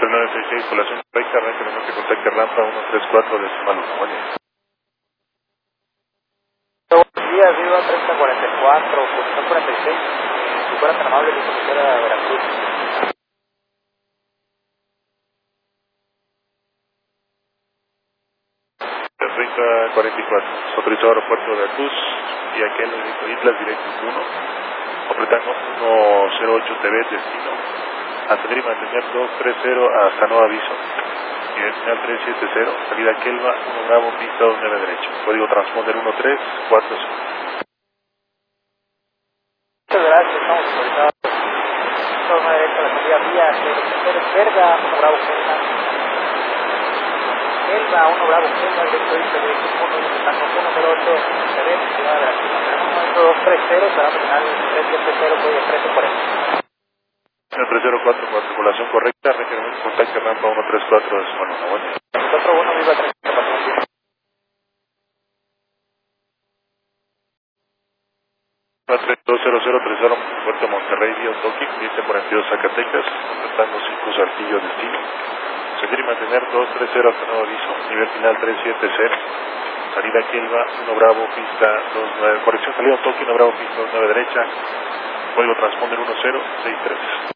3966, población correcta, arranque menor que contacte rampa 134 decimal 1. Buen día. Buenos días, viva 3044, posición 46. Si fuera tan amable, mi comisera de Veracruz. 3044, autorizado aeropuerto de Veracruz y aquel directo Islas, directo 1, completando 108 TV, destino, ascender y mantener 230 hasta nuevo aviso. Nivel final 370, salida Kelva, 1 Bravo, pista 29 derecho, código transponder 1345. Muchas gracias, estamos autorizados. 29 derecho, la salida vía, Kelva, 1 Bravo, Kelva. Kelva, 1 Bravo, Kelva, directo Islas, directo 1, tango 108, TV, ciudad de Veracruz. 230, será final 370, código 1340. 3044, población correcta, requerimiento contacte rampa 134 decimal 1. Buen día. 41, viva 3044. 2030 Puerto Monterrey, Vía Toki, 1042 Zacatecas, completando 5 Saltillo, destino. Seguir y mantener 230 hasta nuevo aviso, nivel final 370. Salida Kelva, 1 Bravo, pista 29, corrección salida Toki, 1 Bravo, pista 29 derecha, código transponder 1063.